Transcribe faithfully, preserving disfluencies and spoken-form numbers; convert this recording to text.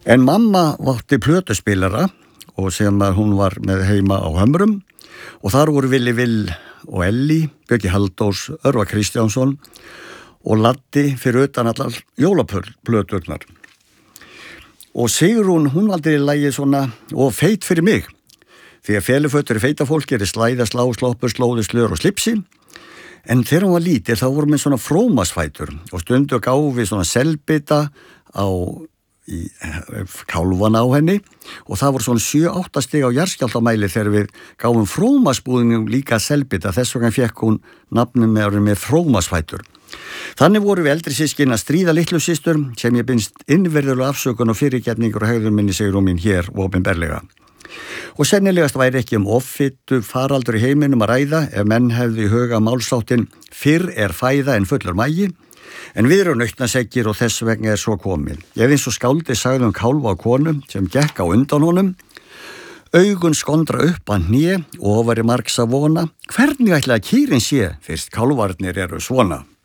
En mamma vátti plötuspilara og sem að hún var með heima á Hömrum og þar voru Villi Vill og Elli, Björki Halldórs, Örvar Kristjánsson og Laddi fyrir utan allar jólaplöturnar. Og Sigrún, hún valdi lagið svona og feit fyrir mig. Því að felufötur í feita fólki er slæða, slá, sloppur, slóði, slör og slipsi. En þegar hún var lítil þá voru með svona frómasfætur og stundu gáfi svona selbita á í kálfana á henni og það voru svona sjö átta stig á jarðskjálftamæli þegar við gáfum frómasbúðingum líka selbita, þess vegna fekk hún nafnum með, með frómasfætur. Þannig voru við eldri systkin að stríða litlu systur sem ég binst innverðulega afsökun og fyrirgefningur og hegðun minni Sigrún mín hér opinberlega. Og sennilegast væri ekki um offitu faraldur í heiminum að ræða ef menn hefði í huga málsáttin fyrr er fæða en fullur magi, en við erum nautnaseggir og þess vegna er svo komið. Ef eins og skáldi sagði um kálfa á konu sem gekk á undan honum, augun skondra upp að hné og ofari margs að vona, hvernig ætla að kýrin sé fyrst kálfarnir eru svona?